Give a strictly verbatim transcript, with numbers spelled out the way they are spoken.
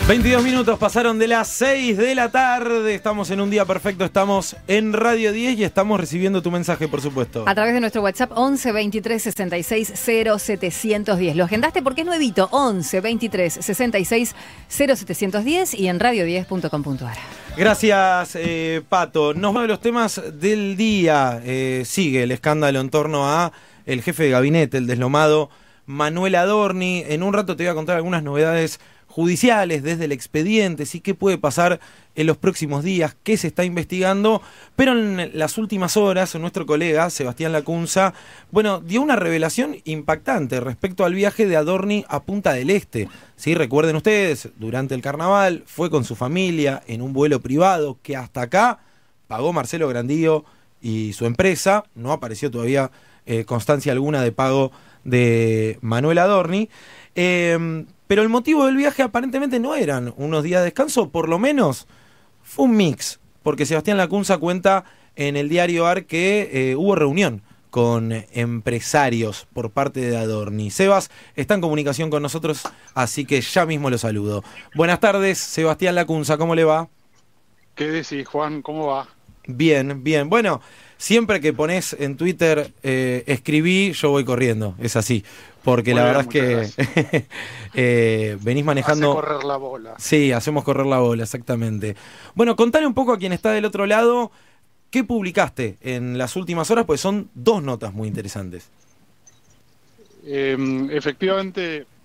veintidós minutos pasaron de las seis de la tarde. Estamos en un día perfecto. Estamos en Radio diez y estamos recibiendo tu mensaje, por supuesto. A través de nuestro WhatsApp once veintitrés sesenta y seis cero setecientos diez. Lo agendaste porque es nuevito. once veintitrés sesenta y seis cero setecientos diez y en radio diez punto com punto a r. Gracias, eh, Pato. Nos vamos a los temas del día. Eh, sigue el escándalo en torno a el jefe de gabinete, el deslomado Manuel Adorni. En un rato te voy a contar algunas novedades judiciales desde el expediente, sí, qué puede pasar en los próximos días, qué se está investigando, pero en las últimas horas nuestro colega Sebastián Lacunza, bueno, dio una revelación impactante respecto al viaje de Adorni a Punta del Este. Sí, recuerden ustedes, durante el carnaval fue con su familia en un vuelo privado que hasta acá pagó Marcelo Grandío y su empresa, no apareció todavía eh, constancia alguna de pago de Manuel Adorni. Eh, Pero el motivo del viaje aparentemente no eran unos días de descanso, por lo menos fue un mix, porque Sebastián Lacunza cuenta en el diario A R que eh, hubo reunión con empresarios por parte de Adorni. Sebas está en comunicación con nosotros, así que ya mismo lo saludo. Buenas tardes, Sebastián Lacunza, ¿cómo le va? ¿Qué decís, Juan? ¿Cómo va? Bien, bien. Bueno, siempre que pones en Twitter eh, escribí, yo voy corriendo, es así. Porque Muy la bien, verdad es que eh, venís manejando... Hace correr la bola. Sí, hacemos correr la bola, exactamente. Bueno, contale un poco a quien está del otro lado, ¿qué publicaste en las últimas horas? Pues son dos notas muy interesantes. Eh, efectivamente,